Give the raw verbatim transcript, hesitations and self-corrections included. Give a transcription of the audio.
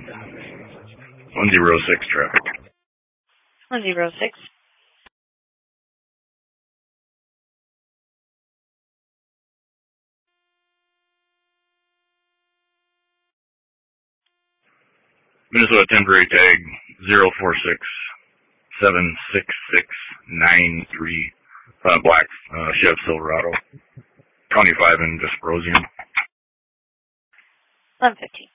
one zero six traffic. one zero six. Minnesota temporary tag zero four six seven six six nine three. Uh, black uh, Chev Silverado. twenty-five in dysprosium. one fifteen.